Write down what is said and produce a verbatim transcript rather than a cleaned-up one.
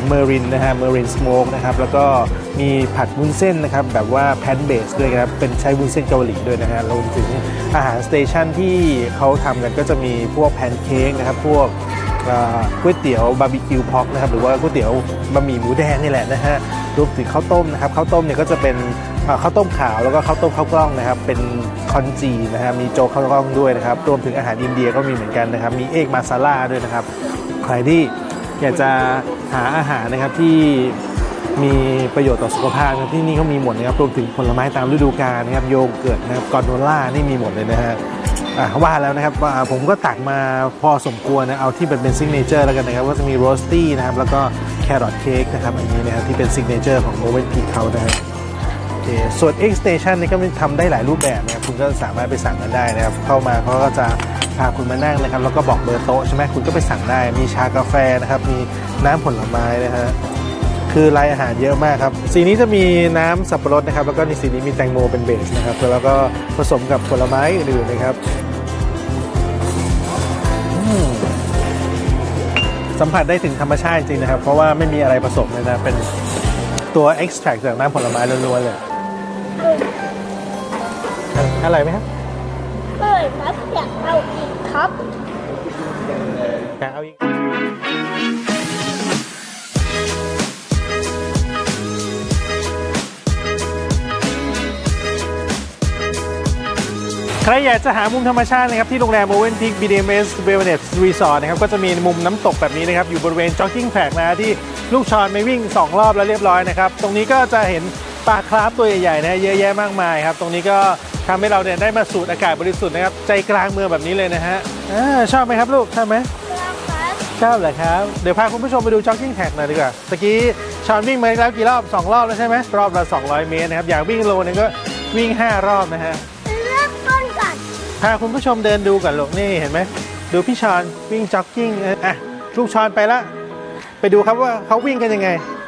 เมอรินนะฮะเมอรินสโมกนะครับแล้วก็มีผัดวุ้นเส้นนะครับแบบว่าแพนเบสด้วยครับเป็นใช้วุ้นเส้นเกาหลีด้วยนะฮะรวมถึงอาหารสเตชันที่เขาทำกันก็จะมีพวกแพนเค้กนะครับพวกก๋วยเตี๋ยวบาร์บีคิวพ็อกนะครับหรือว่าก๋วยเตี๋ยวบะหมี่หมูแดงนี่แหละนะฮะรวมถึงข้าวต้มนะครับข้าวต้มเนี่ยก็จะเป็นข้าวต้มขาวแล้วก็ข้าวต้มข้าวกล้องนะครับเป็นคอนจีนะฮะมีโจ๊กข้าวกล้องด้วยนะครับรวมถึงอาหารอินเดียก็มีเหมือนกันนะครับมีเอกมาซาล่าด้วยนะครับใครที่อยากจะหาอาหารนะครับที่มีประโยชน์ต่อสุขภาพที่นี่เขามีหมดนะครับรวมถึงผลไม้ตามฤดูกาลนะครับโยเกิร์ตนะครับกอนโดล่านี่มีหมดเลยนะฮะว่าแล้วนะครับผมก็ตักมาพอสมควรนะเอาที่เป็นเป็นซิกเนเจอร์แล้วกันนะครับก็จะมีโรสตี้นะครับแล้วก็แครอทเค้กนะครับอันนี้นะครับที่เป็นซิกเนเจอร์ของโมเวนพีเขานะครับส่วน X Station นี่ก็ทำได้หลายรูปแบบนะครับคุณก็สามารถไปสั่งกันได้นะครับเข้ามาเขาก็จะพาคุณมานั่งนะครับแล้วก็บอกเบอร์โต๊ะใช่ไหมคุณก็ไปสั่งได้มีชากาแฟนะครับมีน้ำผลไม้นะฮะคือรายอาหารเยอะมากครับสีนี้จะมีน้ำสับปะรดนะครับแล้วก็ในสีนี้มีแตงโมเป็นเบสนะครับแล้วก็ผสมกับผลไม้อื่นๆนะครับสัมผัสได้ถึงธรรมชาติจริงนะครับเพราะว่าไม่มีอะไรผสมเลยนะเป็นตัว extract จากน้ำผลไม้ล้วนๆเลยอะไรไหมครับเปิดครับอยากเอาอีกครับอยากเอาอีกใครอยากจะหามุมธรรมชาตินะครับที่โรงแรม Movenpick บี ดี เอ็ม เอส Wellness Resort นะครับก็จะมีมุมน้ำตกแบบนี้นะครับอยู่บริเวณ jogging track นะที่ลูกชอนไปวิ่งสองรอบแล้วเรียบร้อยนะครับตรงนี้ก็จะเห็นปลาคราฟตัวใหญ่ๆนะเยอะแยะมากมายครับตรงนี้ก็ทำให้เราเนี่ยได้มาสูดอากาศบริสุทธิ์นะครับใจกลางเมืองแบบนี้เลยนะฮะชอบไหมครับลูกชอบไหมชอบครับชอบเหรอครับเดี๋ยวพาคุณผู้ชมไปดู jogging track หน่อยดีกว่าตะกี้ชอนวิ่งมาแล้วกี่รอบสองรอบแล้วใช่ไหมรอบละสองร้อยเมตรนะครับอยากวิ่งโลนึงก็วิ่งห้ารอบนะฮะเริ่มต้นก่อนพาคุณผู้ชมเดินดูก่อนลูกนี่เห็นไหมดูพี่ชอนวิ่งจ็อกกิ้งอ่ะลูกชอนไปละไปดูครับว่าเขาวิ่งกันยังไง